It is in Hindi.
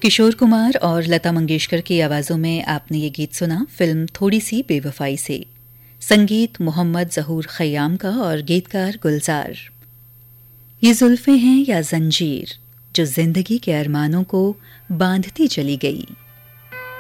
किशोर कुमार और लता मंगेशकर की आवाज़ों में आपने ये गीत सुना फिल्म थोड़ी सी बेवफाई से। संगीत मोहम्मद ज़हूर खयाम का और गीतकार गुलजार। ये जुल्फें हैं या जंजीर जो जिंदगी के अरमानों को बांधती चली गई।